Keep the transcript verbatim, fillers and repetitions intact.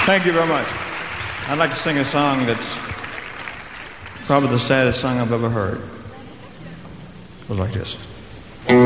Thank you very much. I'd like to sing a song that's probably the saddest song I've ever heard. It goes like this.